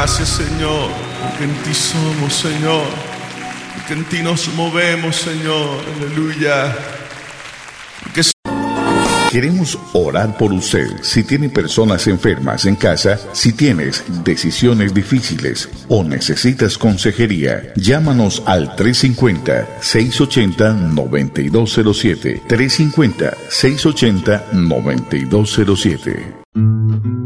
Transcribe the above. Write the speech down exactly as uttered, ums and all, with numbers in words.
Gracias, Señor, porque en ti somos, Señor, porque en ti nos movemos, Señor. Aleluya. Porque... Queremos orar por usted. Si tiene personas enfermas en casa, si tienes decisiones difíciles o necesitas consejería, llámanos al tres cinco cero, seis ocho cero, nueve dos cero siete. tres cinco cero, seis ocho cero, nueve dos cero siete.